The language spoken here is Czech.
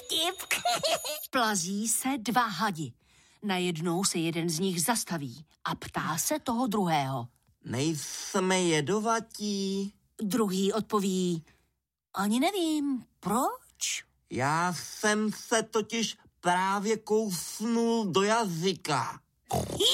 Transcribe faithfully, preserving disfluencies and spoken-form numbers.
vtip. Plazí se dva hadi. Najednou se jeden z nich zastaví a ptá se toho druhého. Nejsme jedovatí? Druhý odpoví, ani nevím, proč? Já jsem se totiž právě kousnul do jazyka.